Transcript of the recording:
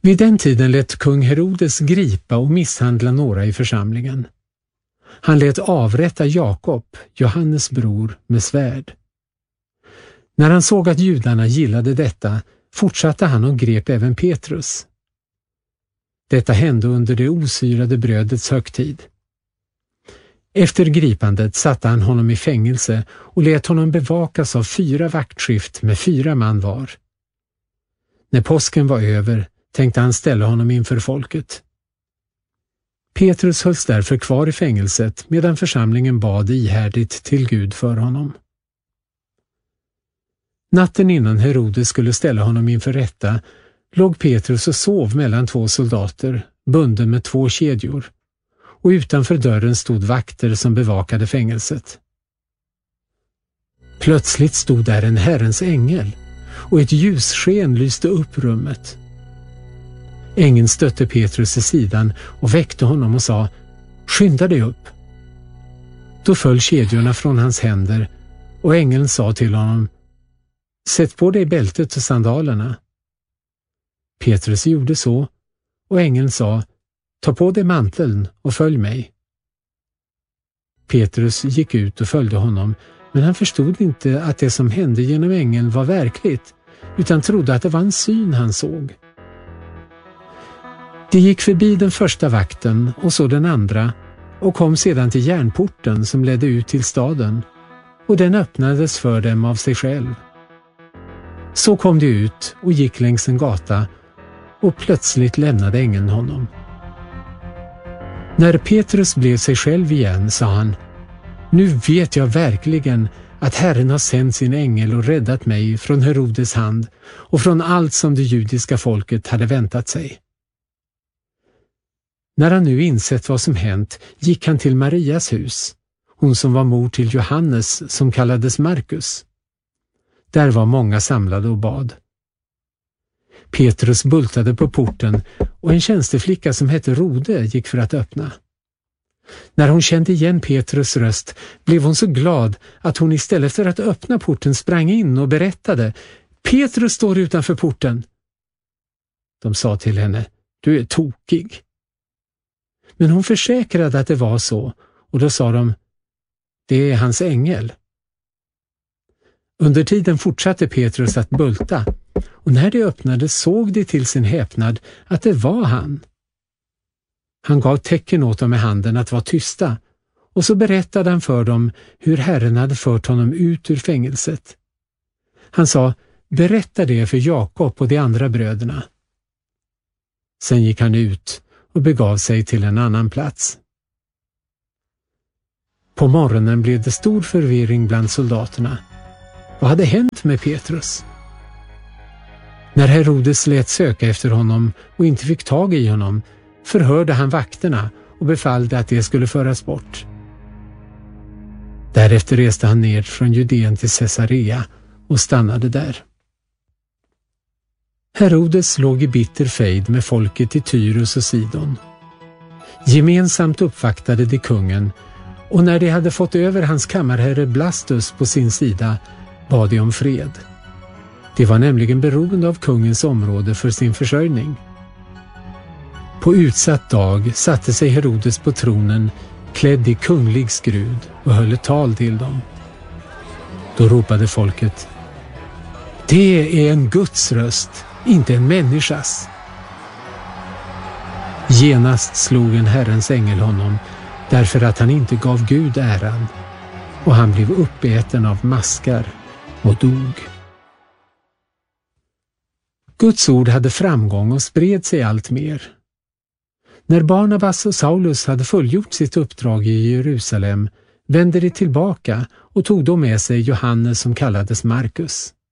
Vid den tiden lät kung Herodes gripa och misshandla några i församlingen. Han lät avrätta Jakob, Johannes bror, med svärd. När han såg att judarna gillade detta fortsatte han och grep även Petrus. Detta hände under det osyrade brödets högtid. Efter gripandet satte han honom i fängelse och lät honom bevakas av 4 vaktskift med 4 man var. När påsken var över tänkte han ställa honom inför folket. Petrus hölls därför kvar i fängelset medan församlingen bad ihärdigt till Gud för honom. Natten innan Herodes skulle ställa honom inför rätta låg Petrus och sov mellan 2 soldater, bunden med 2 kedjor, och utanför dörren stod vakter som bevakade fängelset. Plötsligt stod där en Herrens ängel och ett ljussken lyste upp rummet. Ängeln stötte Petrus i sidan och väckte honom och sa: "Skynda dig upp." Då föll kedjorna från hans händer och ängeln sa till honom: "Sätt på dig bältet och sandalerna." Petrus gjorde så och ängeln sa: "Ta på dig manteln och följ mig." Petrus gick ut och följde honom, men han förstod inte att det som hände genom ängeln var verkligt, utan trodde att det var en syn han såg. De gick förbi den första vakten och så den andra och kom sedan till järnporten som ledde ut till staden, och den öppnades för dem av sig själv. Så kom de ut och gick längs en gata, och plötsligt lämnade ängeln honom. När Petrus blev sig själv igen sa han: "Nu vet jag verkligen att Herren har sänt sin ängel och räddat mig från Herodes hand och från allt som det judiska folket hade väntat sig." När han nu insett vad som hänt gick han till Marias hus, hon som var mor till Johannes som kallades Markus. Där var många samlade och bad. Petrus bultade på porten och en tjänsteflicka som hette Rode gick för att öppna. När hon kände igen Petrus röst blev hon så glad att hon istället för att öppna porten sprang in och berättade: "Petrus står utanför porten." De sa till henne: "Du är tokig." Men hon försäkrade att det var så, och då sa de: "Det är hans ängel." Under tiden fortsatte Petrus att bulta, och när de öppnade såg de till sin häpnad att det var han. Han gav tecken åt dem med handen att vara tysta, och så berättade han för dem hur Herren hade fört honom ut ur fängelset. Han sa: "Berätta det för Jakob och de andra bröderna." Sen gick han ut och begav sig till en annan plats. På morgonen blev det stor förvirring bland soldaterna. Vad hade hänt med Petrus? När Herodes lät söka efter honom och inte fick tag i honom förhörde han vakterna och befallde att det skulle föras bort. Därefter reste han ner från Judeen till Caesarea och stannade där. Herodes låg i bitter fejd med folket i Tyrus och Sidon. Gemensamt uppvaktade de kungen, och när de hade fått över hans kammarherre Blastus på sin sida bad de om fred. De var nämligen beroende av kungens område för sin försörjning. På utsatt dag satte sig Herodes på tronen klädd i kunglig skrud och höll ett tal till dem. Då ropade folket: "Det är en Guds röst, inte en människas." Genast slog en Herrens ängel honom därför att han inte gav Gud äran, och han blev uppäten av maskar och dog. Guds ord hade framgång och spred sig allt mer. När Barnabas och Saulus hade fullgjort sitt uppdrag i Jerusalem vände de tillbaka och tog då med sig Johannes som kallades Markus.